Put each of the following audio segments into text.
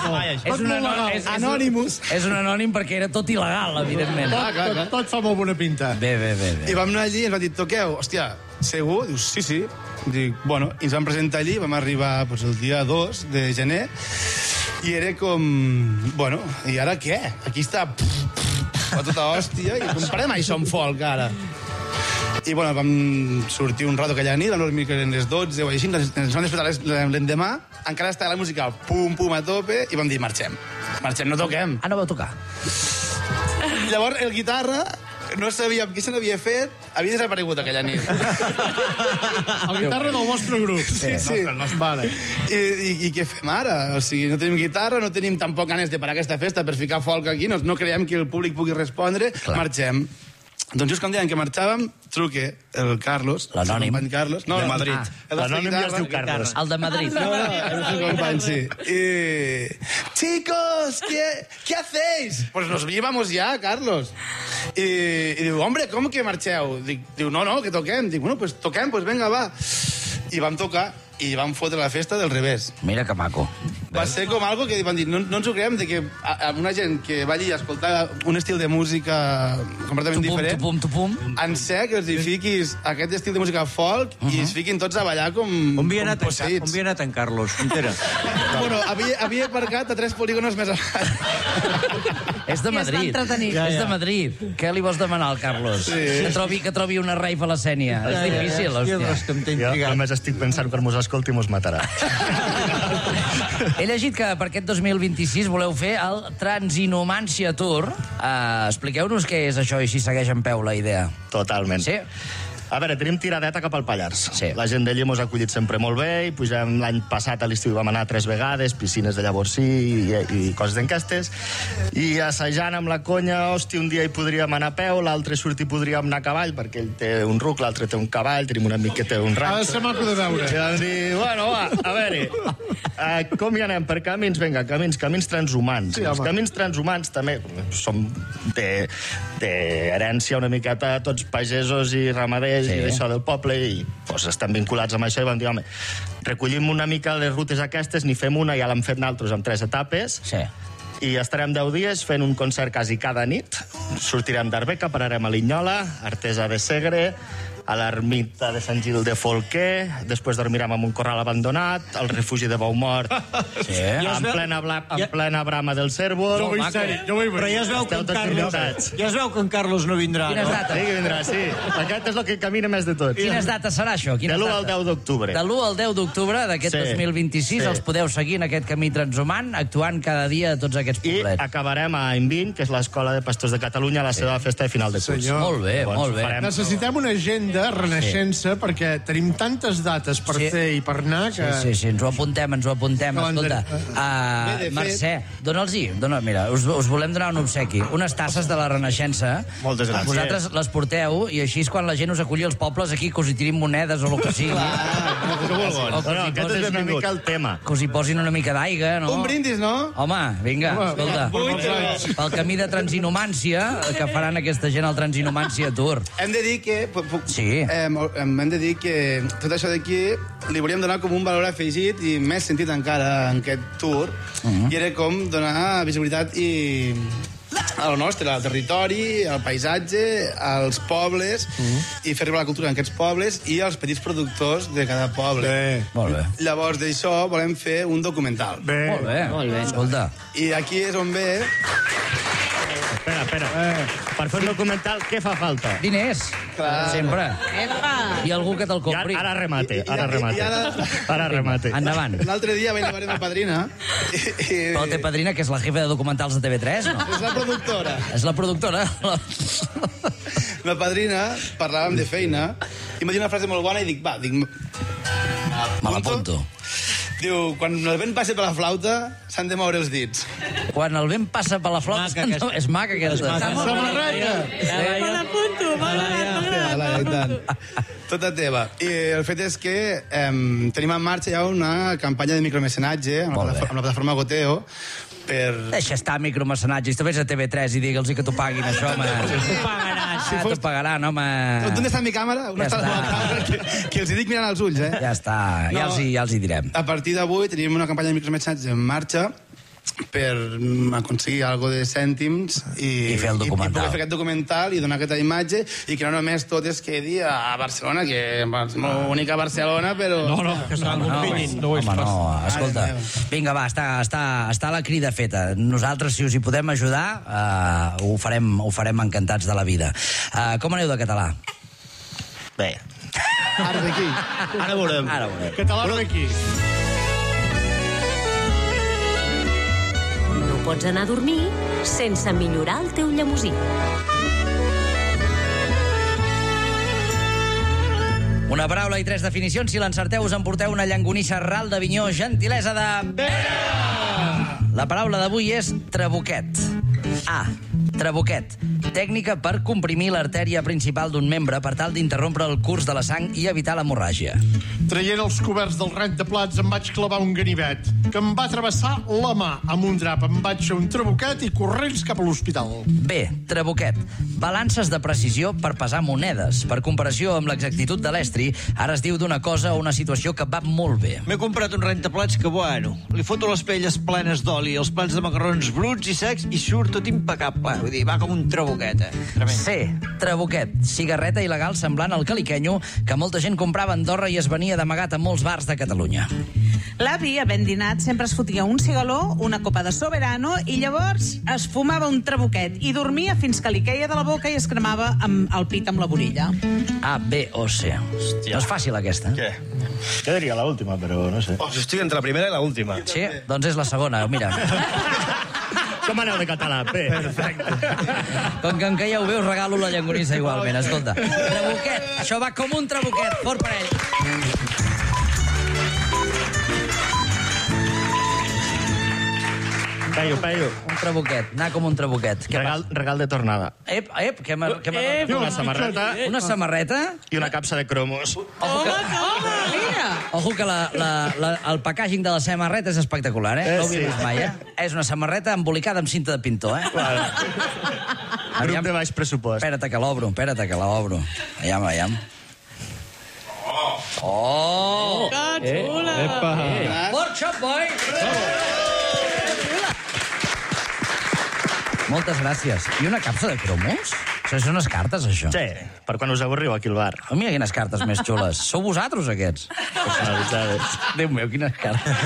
És un Anonymous. És un anònim perquè era tot il·legal, evidentment. Tot fa molt bona pinta. Bé. I vam anar allí i ens van dir, toqueu, hòstia, segur? Dius, sí. Dic, bueno, i ens vam presentar allí, vam arribar el dia 2 de gener, i era com, bueno, i ara què? Aquí està a tota hòstia, i com farem això amb folk, ara? I, bueno, vam sortir un rato aquella nit, vam dormir que eren les 12 o així, ens vam despertar l'endemà, encara estava la música pum a tope, i vam dir, marxem, no toquem. Ah, no vau tocar? Llavors, el guitarra, no sabíem què se n'havia fet, havia desaparegut aquella nit. El guitarra del vostre grup. Sí. Vale. I què fem ara? O sigui, no tenim guitarra, no tenim tampoc ganes de parar aquesta festa per ficar folk aquí, no creiem que el públic pugui respondre, marxem. Doncs just quan deien que marxàvem, truque el Carlos. L'anònim. El company Carlos. No, de Madrid. L'anònim ja es diu Carlos. El de Madrid. No, el seu company, sí. Chicos, ¿qué hacéis? Pues nos íbamos ya, Carlos. I diu, hombre, ¿cómo que marxeu? Diu, no, que toquem. Dic, bueno, pues toquem, pues venga, va. I vam tocar i vam fotre la festa del revés. Mira que maco. Va ser com algo que van dir, no ens ho creiem, de que una gent que va allí a escoltar un estil de música completament diferent, en ser que els hi fiquis aquest estil de música folk i es fiquin tots a ballar com posseïts. On havia anat en Carlos? Bueno, havia aparcat a 3 polígonos més avall. És de Madrid. És de Madrid. Què li vols demanar al Carlos? Que trobi una rave a la Sènia. És difícil, hòstia. Jo només estic pensant que mos escolti mos matarà. He llegit que per aquest 2026 voleu fer el Transinomància Tour. Expliqueu-nos què és això i si segueix en peu la idea. Totalment. Sí? A veure, tenim tiradeta cap al Pallars. Sí. La gent d'allí mos ha acollit sempre molt bé i pugem l'any passat a l'estiu vam anar 3 vegades, piscines de Llavorsí i coses d'enquestes, i assajant amb la conya, hòstia, un dia hi podríem anar a peu, l'altre surt i podríem anar a cavall, perquè ell té un ruc, l'altre té un cavall, tenim un amic que té un rac. Ha de ser maco de veure. I vam dir, bueno, va, a veure, com hi anem? Per camins? Vinga, camins transhumans. Sí, els camins transhumans també som d'herència una miqueta, tots pagesos i ramaders, i d'això del poble, i pues, estan vinculats amb això, i vam dir, home, recollim una mica les rutes aquestes, n'hi fem una, ja l'hem fet naltros amb 3 etapes, i estarem 10 dies fent un concert quasi cada nit. Sortirem d'Arbeca, pararem a Linyola, Artesa de Segre, a l'ermita de Sant Gil de Folquer, després dormirem en un corral abandonat, al refugi de Baumort, en plena brama del cèrvol. Però ja es veu que en Carlos no vindrà. Quines dates? Sí que vindrà, sí. Aquest és el que camina més de tots. Quines dates serà això? De l'1 al 10 d'octubre. De l'1 al 10 d'octubre d'aquest 2026 els podeu seguir en aquest camí transhumant, actuant cada dia a tots aquests poblets. I acabarem a Enviny, que és l'Escola de Pastors de Catalunya, a la seva festa de final de curs. Molt bé, molt bé. Necessitem una agenda renaixença perquè tenim tantes dates per fer i per anar que... Sí, ens ho apuntem. Escolta, Mercè, dona'ls-hi. Mira, us volem donar un obsequi. Unes tasses de la Renaixença. Moltes gràcies. Vosaltres les porteu i així és quan la gent us aculli als pobles aquí que us hi tirin monedes o el que sigui. Aquest és una mica el tema. Que us hi posin una mica d'aigua, no? Un brindis, no? Home, vinga, escolta. Pel camí de Transinomància, que faran aquesta gent al Transinomància Tour. Hem de dir que... Sí. Hem de dir que tot això d'aquí li volíem donar com un valor afegit i més sentit encara en aquest tour, i era com donar visibilitat a lo nostre, al territori, al paisatge, als pobles, i fer arribar la cultura en aquests pobles i als petits productors de cada poble. Molt bé. Llavors d'això volem fer un documental. Molt bé. Escolta. I aquí és on ve... Espera. Per fer un documental, què fa falta? Diners. Sempre. I algú que te'l compri. Ara remate. Endavant. L'altre dia vaig anar a ma padrina. Però té padrina, que és la jefa de documentals de TV3, no? És la productora. És la productora. Ma padrina, parlàvem de feina, i m'ha dit una frase molt bona i dic, me l'apunto. Diu, quan el vent passa per la flauta, s'han de moure els dits. Quan el vent passa per la flauta... És maca, aquesta. Samarreta! Me l'apunto, m'agrada. Tota teva. I el fet és que tenim en marxa ja una campanya de micromecenatge amb la plataforma Goteo per... Deixa estar micromecenatges. Tu vés a TV3 i digue'ls que t'ho paguin, això, home. T'ho pagaran, home. On està mi càmera? On està la meva càmera? Que els hi dic mirant als ulls, eh? Ja està. Ja els hi direm. A partir d'avui tenim una campanya de micromecenatges en marxa per aconseguir algo de cèntims I fer el documental. I poder fer aquest documental i donar aquesta imatge i que no només tot es quedi a Barcelona, que és l'única Barcelona, però... No, que estan compinint. Home, no, escolta. Vinga, va, està la crida feta. Nosaltres, si us hi podem ajudar, ho farem encantats de la vida. Com aneu de català? Bé. Ara d'aquí. Ara veurem. Català d'aquí. No pots anar a dormir sense millorar el teu llemosí. Una paraula i 3 definicions. Si l'encerteu, us emporteu una llangonissa ral d'Avinyó, gentilesa de... Pere! La paraula d'avui és trabuquet. A. Trabuquet. Tècnica per comprimir l'artèria principal d'un membre per tal d'interrompre el curs de la sang i evitar l'hemorràgia. Traient els coberts del rentaplats em vaig clavar un ganivet que em va travessar la mà amb un drap. Em vaig fer un trabuquet i corrents cap a l'hospital. B. Trabuquet. Balances de precisió per pesar monedes. Per comparació amb l'exactitud de l'estri, ara es diu d'una cosa o una situació que va molt bé. M'he comprat un rentaplats que, bueno, li foto les pelles plenes d'oli, els plats de macarrons bruts i secs i surt tot impecable. Vull dir, va com un trabuquet, C. Trabuquet. Cigarreta il·legal semblant al caliquenyo que molta gent comprava a Andorra i es venia d'amagat a molts bars de Catalunya. L'avi, havent dinat, sempre es fotia un cigaló, una copa de soberano i llavors es fumava un trabuquet i dormia fins que li queia de la boca i es cremava amb el pit amb la borilla. A, B o C. Hòstia. No és fàcil, aquesta. Què? Jo diria l'última, però no sé. Oh, estic entre la primera i l'última. Sí? Doncs és la segona, mira. Com aneu de català? Bé. Perfecte. Com que ja ho veus, regalo la llangonissa igualment. Escolta, trabuquet. Això va com un trabuquet. Fort per ell. Peio. Un trabuquet. Anar com un trabuquet. Regal de tornada. Ep, què m'ha... Una samarreta Una samarreta? i una capsa de cromos. Ojo que el packaging de la samarreta és espectacular, eh? No ho havia vist mai, eh? És una samarreta embolicada amb cinta de pintor, eh? Claro. Grup de baix pressupost. Espera't que l'obro. Aviam. Oh! Que xula! Workshop Boy! Moltes gràcies. I una capsa de cromos? Això són unes cartes, això? Sí, per quan us avorriu aquí al bar. Oh, mira quines cartes més xules. Sou vosaltres, aquests? Personalitzades. Déu meu, quines cartes.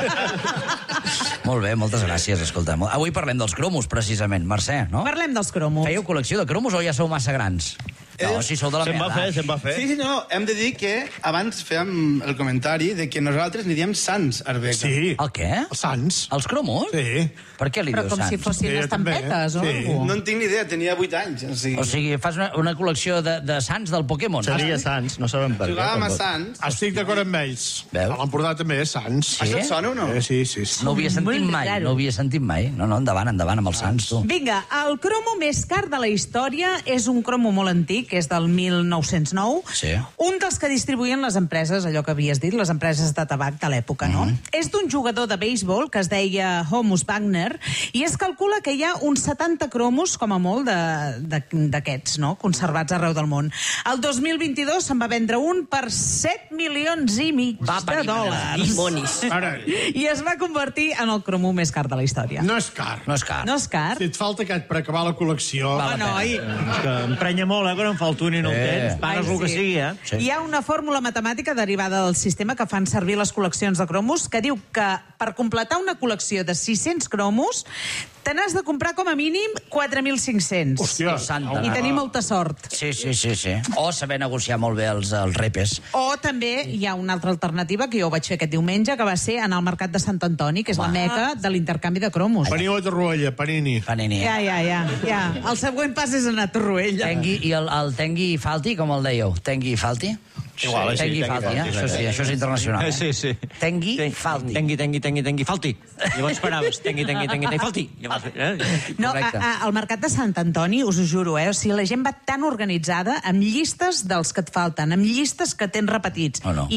Molt bé, moltes gràcies, escolta. Avui parlem dels cromos, precisament. Mercè, no? Parlem dels cromos. Fèieu col·lecció de cromos o ja sou massa grans? No, si sou de la meva edat. Se'n va fer. Sí, no, hem de dir que abans fèiem el comentari de que nosaltres n'hi diem Sants, Arbeca. Sí. El què? Els Sants. Els cromos? Sí. Per què li Però dius com si Sants? fossin Sí, estampetes, o també. Sí. alguna No en tinc ni idea, tenia 8 anys. O sigui, fas una col·lecció de Sants del Pokémon. Seria Sants, no sabem per què. Jugàvem a tampoc. Sants. Estic d'acord amb ells. Veus? A l'Empordà també és Sants. Això et sona o no? Sí. No ho havia sentit mai. No, endavant amb els Sants, tu. Vinga, el cromo més car de la història és un cromo molt antic, és del 1909. Sí. Un dels que distribuïen les empreses, allò que havies dit, les empreses de tabac de l'època, no? És d'un jugador de béisbol que es deia Honus Wagner i es calcula que hi ha uns 70 cromos, com a molt, d'aquests, no?, conservats arreu del món. El 2022 se'n va vendre un per 7 milions i mig de dòlars. Monis. Ara, I es va convertir en el cromo més car de la història. no és car. No és car. No és car? Si et falta aquest per acabar la col·lecció... Val la Noi, Que emprenya molt, que no en falta un i no el tens. Pagues el que sigui, eh? Sí. hi ha una fórmula matemàtica derivada del sistema que fan servir les col·leccions de cromos que diu que per completar una col·lecció de 600 cromos te n'has de comprar com a mínim 4.500. Hòstia. Santa. I tenir molta sort. Sí. O saber negociar molt bé els repes. O també hi ha una altra alternativa que jo ho vaig fer aquest diumenge, que va ser anar al mercat de Sant Antoni, que és la meca de l'intercanvi de cromos. Veniu a Torroella, Panini. Panini. Ja. El següent pas és anar a Torroella. Tengui, i el Tengui i Falti, com el dèieu? Tengui i Falti? Igual, sí, Tengui i Falti, eh? Això sí, això és internacional. Sí. Tengui i Falti. Tengui, falti. Llavors paraves, tengui, falti. Llavors, No, Correcte. al mercat de Sant Antoni, us ho juro, o sigui, la gent va tan organitzada, amb llistes dels que et falten, amb llistes que tens repetits. Oh, no. I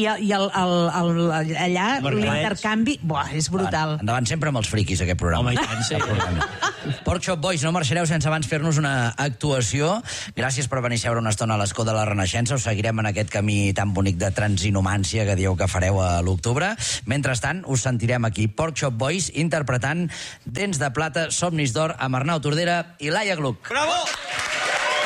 allà l'intercanvi, és brutal. Endavant sempre amb els friquis, aquest programa. Home, i tant, sí. Pork Shop Boys, no marxareu sense abans fer-nos una actuació. Gràcies per venir a seure una estona a l'escó de la Renaixença. Us seguirem en aquest camí tan bonic de transinomància que dieu que fareu a l'octubre. Mentrestant, us sentirem aquí Pork Shop Boys interpretant Dents de plata, somnis d'or amb Arnau Tordera i Laia Gluck. Bravo!